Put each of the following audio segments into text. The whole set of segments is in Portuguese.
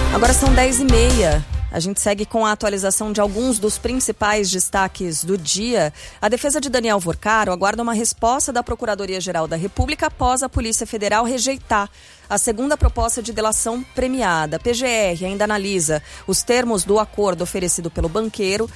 Agora são 10h30. A gente segue com a atualização de alguns dos principais destaques do dia. A defesa de Daniel Vorcaro aguarda uma resposta da Procuradoria-Geral da República após a Polícia Federal rejeitar a segunda proposta de delação premiada. A PGR ainda analisa os termos do acordo oferecido pelo banqueiro.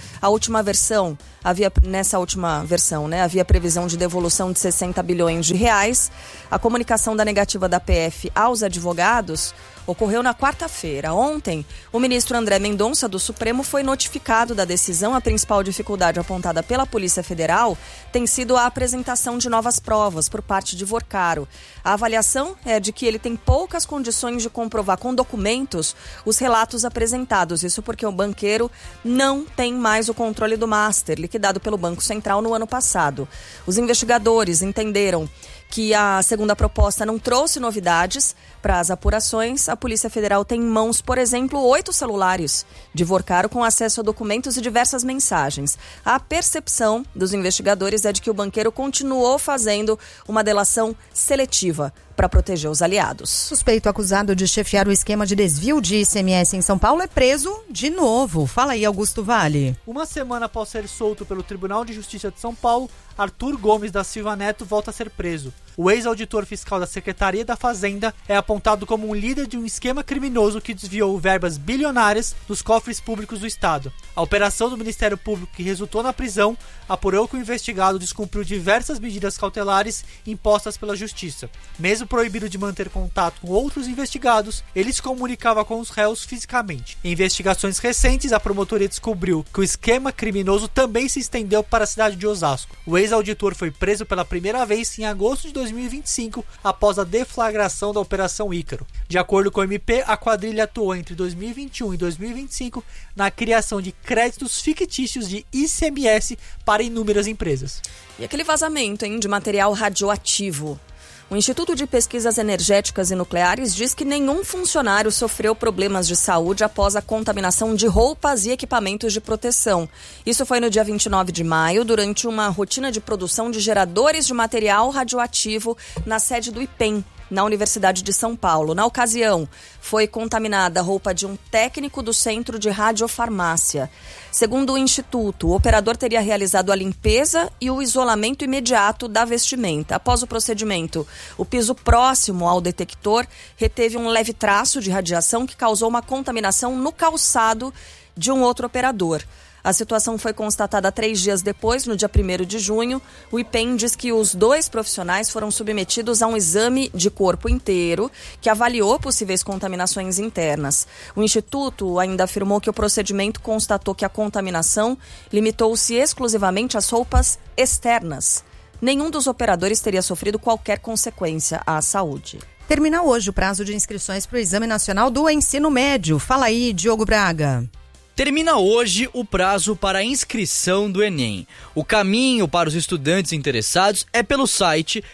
Nessa última versão, havia previsão de devolução de 60 bilhões de reais. A comunicação da negativa da PF aos advogados ocorreu na quarta-feira. Ontem, o ministro André Mendonça, do Supremo, foi notificado da decisão. A principal dificuldade apontada pela Polícia Federal tem sido a apresentação de novas provas por parte de Vorcaro. A avaliação é de que ele tem poucas condições de comprovar com documentos os relatos apresentados. Isso porque o banqueiro não tem mais o controle do Master, liquidado pelo Banco Central no ano passado. Os investigadores entenderam que a segunda proposta não trouxe novidades para as apurações. A Polícia Federal tem em mãos, por exemplo, 8 celulares de Vorcaro com acesso a documentos e diversas mensagens. A percepção dos investigadores é de que o banqueiro continuou fazendo uma delação seletiva para proteger os aliados. Suspeito acusado de chefiar o esquema de desvio de ICMS em São Paulo é preso de novo. Fala aí, Augusto Vale. Uma semana após ser solto pelo Tribunal de Justiça de São Paulo, Arthur Gomes da Silva Neto volta a ser preso. O ex-auditor fiscal da Secretaria da Fazenda é apontado como um líder de um esquema criminoso que desviou verbas bilionárias dos cofres públicos do Estado. A operação do Ministério Público, que resultou na prisão, apurou que o investigado descumpriu diversas medidas cautelares impostas pela Justiça. Mesmo proibido de manter contato com outros investigados, ele se comunicava com os réus fisicamente. Em investigações recentes, a promotoria descobriu que o esquema criminoso também se estendeu para a cidade de Osasco. O ex-auditor foi preso pela primeira vez em agosto de 2025, após a deflagração da Operação Ícaro. De acordo com o MP, a quadrilha atuou entre 2021 e 2025 na criação de créditos fictícios de ICMS para inúmeras empresas. E aquele vazamento, de material radioativo? O Instituto de Pesquisas Energéticas e Nucleares diz que nenhum funcionário sofreu problemas de saúde após a contaminação de roupas e equipamentos de proteção. Isso foi no dia 29 de maio, durante uma rotina de produção de geradores de material radioativo na sede do IPEM, na Universidade de São Paulo. Na ocasião, foi contaminada a roupa de um técnico do Centro de Radiofarmácia. Segundo o Instituto, o operador teria realizado a limpeza e o isolamento imediato da vestimenta. Após o procedimento, o piso próximo ao detector reteve um leve traço de radiação que causou uma contaminação no calçado de um outro operador. A situação foi constatada 3 dias depois, no dia 1º de junho. O IPEM diz que os 2 profissionais foram submetidos a um exame de corpo inteiro que avaliou possíveis contaminações internas. O Instituto ainda afirmou que o procedimento constatou que a contaminação limitou-se exclusivamente às roupas externas. Nenhum dos operadores teria sofrido qualquer consequência à saúde. Termina hoje o prazo de inscrições para o Exame Nacional do Ensino Médio. Fala aí, Diogo Braga. Termina hoje o prazo para a inscrição do Enem. O caminho para os estudantes interessados é pelo site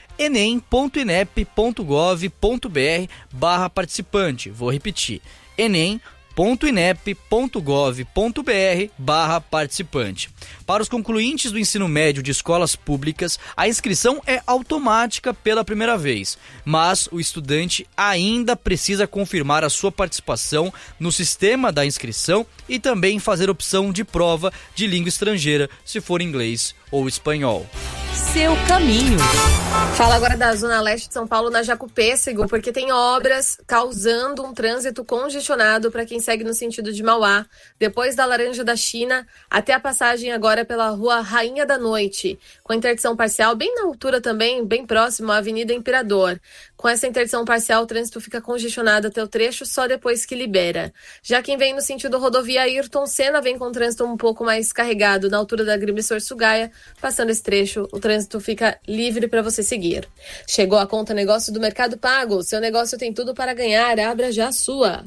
enem.inep.gov.br/participante. Vou repetir, enem.inep.gov.br/participante. Para os concluintes do ensino médio de escolas públicas, a inscrição é automática pela primeira vez, mas o estudante ainda precisa confirmar a sua participação no sistema da inscrição e também fazer opção de prova de língua estrangeira, se for inglês ou espanhol. Seu caminho. Fala agora da Zona Leste de São Paulo, na Jacupêssego, porque tem obras causando um trânsito congestionado para quem segue no sentido de Mauá, depois da Laranja da China, até a passagem agora pela Rua Rainha da Noite, com interdição parcial bem na altura também, bem próximo à Avenida Imperador. Com essa interdição parcial, o trânsito fica congestionado até o trecho só depois que libera. Já quem vem no sentido rodovia Ayrton Senna vem com trânsito um pouco mais carregado na altura da Agrimensor Sugaia. Passando esse trecho, o trânsito fica livre para você seguir. Chegou a Conta Negócio do Mercado Pago. Seu negócio tem tudo para ganhar. Abra já a sua.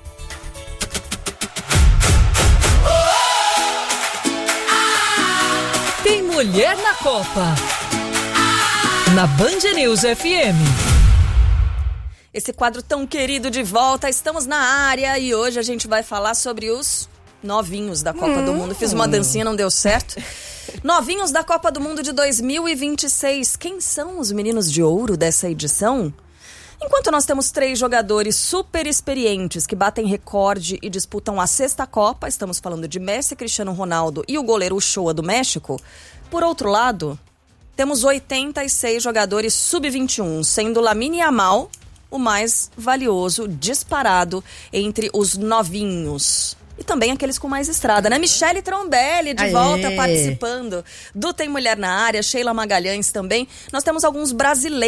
Tem mulher na Copa. Na Band News FM. Esse quadro tão querido de volta, estamos na área e hoje a gente vai falar sobre os novinhos da Copa do Mundo. Fiz uma dancinha, não deu certo. Novinhos da Copa do Mundo de 2026. Quem são os meninos de ouro dessa edição? Enquanto nós temos 3 jogadores super experientes que batem recorde e disputam a 6ª Copa, estamos falando de Messi, Cristiano Ronaldo e o goleiro Ochoa do México, por outro lado, temos 86 jogadores sub-21, sendo Lamine Yamal o mais valioso, disparado entre os novinhos. E também aqueles com mais estrada, né? Michele Trombelli de volta participando do Tem Mulher na Área, Sheila Magalhães também. Nós temos alguns brasileiros